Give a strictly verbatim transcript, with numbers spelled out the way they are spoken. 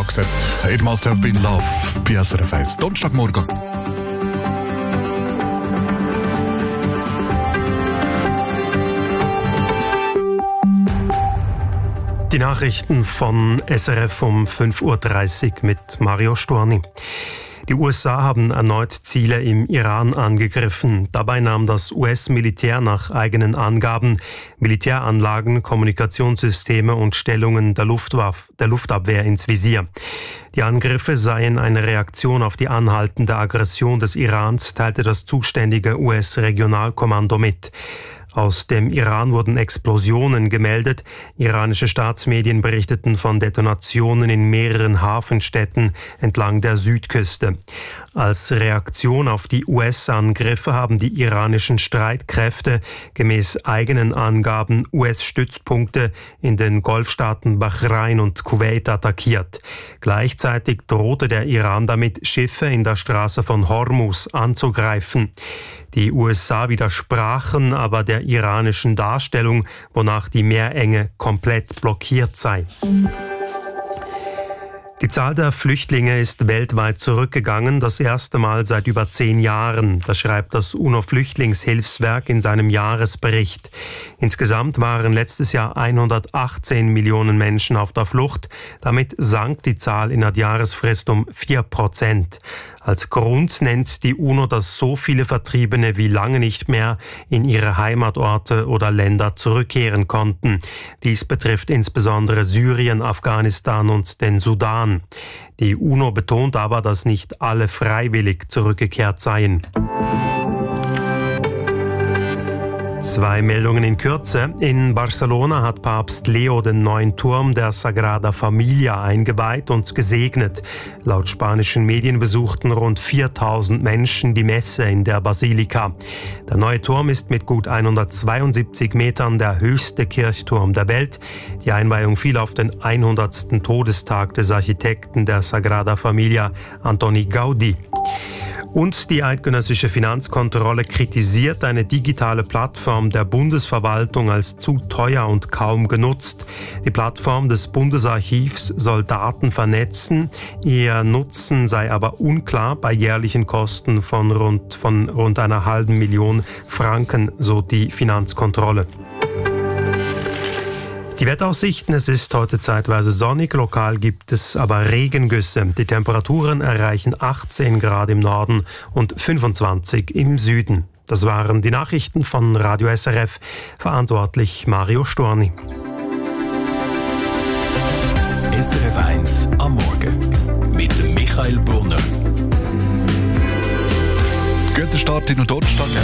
gesagt. «It must have been love» bei S R F eins. Donnerstagmorgen. Die Nachrichten von S R F um fünf Uhr dreißig mit Mario Storni. Die U S A haben erneut Ziele im Iran angegriffen. Dabei nahm das U S-Militär nach eigenen Angaben Militäranlagen, Kommunikationssysteme und Stellungen der Luftwaffe, der Luftabwehr ins Visier. Die Angriffe seien eine Reaktion auf die anhaltende Aggression des Irans, teilte das zuständige U S-Regionalkommando mit. Aus dem Iran wurden Explosionen gemeldet. Iranische Staatsmedien berichteten von Detonationen in mehreren Hafenstädten entlang der Südküste. Als Reaktion auf die U S-Angriffe haben die iranischen Streitkräfte gemäß eigenen Angaben U S-Stützpunkte in den Golfstaaten Bahrain und Kuwait attackiert. Gleichzeitig drohte der Iran damit, Schiffe in der Straße von Hormuz anzugreifen. Die U S A widersprachen aber der iranischen Darstellung, wonach die Meerenge komplett blockiert sei. Die Zahl der Flüchtlinge ist weltweit zurückgegangen, das erste Mal seit über zehn Jahren. Das schreibt das UNO-Flüchtlingshilfswerk in seinem Jahresbericht. Insgesamt waren letztes Jahr hundertachtzehn Millionen Menschen auf der Flucht. Damit sank die Zahl in der Jahresfrist um vier Prozent. Als Grund nennt die UNO, dass so viele Vertriebene wie lange nicht mehr in ihre Heimatorte oder Länder zurückkehren konnten. Dies betrifft insbesondere Syrien, Afghanistan und den Sudan. Die UNO betont aber, dass nicht alle freiwillig zurückgekehrt seien. Zwei Meldungen in Kürze. In Barcelona hat Papst Leo den neuen Turm der Sagrada Familia eingeweiht und gesegnet. Laut spanischen Medien besuchten rund viertausend Menschen die Messe in der Basilika. Der neue Turm ist mit gut hundertzweiundsiebzig Metern der höchste Kirchturm der Welt. Die Einweihung fiel auf den hundertsten Todestag des Architekten der Sagrada Familia, Antoni Gaudí. Und die eidgenössische Finanzkontrolle kritisiert eine digitale Plattform der Bundesverwaltung als zu teuer und kaum genutzt. Die Plattform des Bundesarchivs soll Daten vernetzen. Ihr Nutzen sei aber unklar bei jährlichen Kosten von rund, von rund einer halben Million Franken, so die Finanzkontrolle. Die Wetteraussichten: Es ist heute zeitweise sonnig, lokal gibt es aber Regengüsse. Die Temperaturen erreichen achtzehn Grad im Norden und fünfundzwanzig im Süden. Das waren die Nachrichten von Radio S R F, verantwortlich Mario Storni. S R F eins am Morgen mit Michael Brunner. Guter Start in den Donnerstag.